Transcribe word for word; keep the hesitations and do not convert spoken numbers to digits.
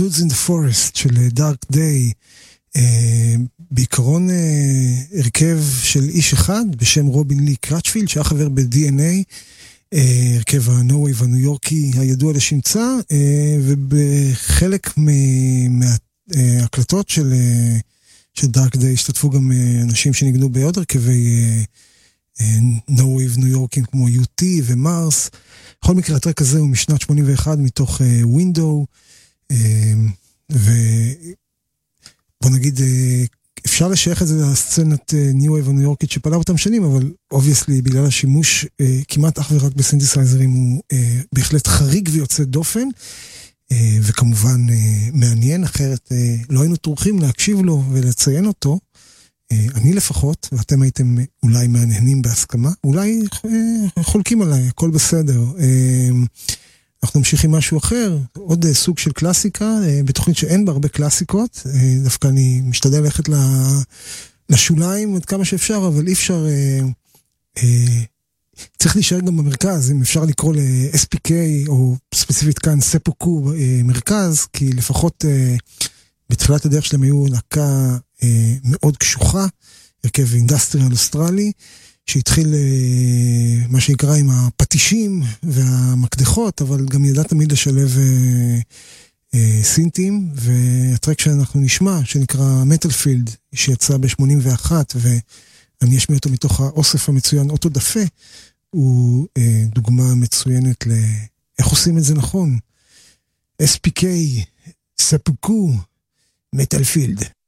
Woods in the Forest של Dark Day, בעיקרון הרכב של איש אחד בשם רובין לי קראצ'פילד, שהיה חבר ב-די אן איי, הרכב ה-No Wave הניו יורקי הידוע לשמצה, ובחלק מההקלטות של של Dark Day השתתפו גם אנשים שניגנו בעוד הרכבי No Wave ניו יורקים כמו יו טי ומרס. בכל מקרה הטרק הזה הוא משנת שמונים ואחת מתוך Window, ובוא נגיד אפשר לשייך את זה לסצנת ניו וייב הניו יורקית שפעלה אותם שנים, אבל obviously בגלל השימוש כמעט אך ורק בסינתסייזרים הוא בהחלט חריג ויוצא דופן, וכמובן מעניין, אחרת לא היינו טורחים להקשיב לו ולציין אותו, אני לפחות, ואתם הייתם אולי מעניינים בהסכמה, אולי חולקים עליי, הכל בסדר. אנחנו נמשיך עם משהו אחר, עוד סוג של קלאסיקה, בתוכנית שאין בה הרבה קלאסיקות, דווקא אני משתדל ללכת לשוליים עד כמה שאפשר, אבל אי אפשר, צריך להישאר גם במרכז, אם אפשר לקרוא ל-אס פי קיי, או ספציפית כאן ספוקו מרכז, כי לפחות בתחילת הדרך שלהם היו להקה מאוד קשוחה, הרכב אינדסטריאל אוסטרלי, שהתחיל מה שנקרא עם הפטישים והמקדחות, אבל גם ידע תמיד לשלב סינטים, והטרק שאנחנו נשמע, שנקרא מטלפילד, שיצא ב-שמונים ואחת, ואני אשמיע אותו מתוך האוסף המצוין, אוטו דפה, הוא דוגמה מצוינת לאיך עושים את זה נכון. אס פי קיי, ספוקו, מטלפילד.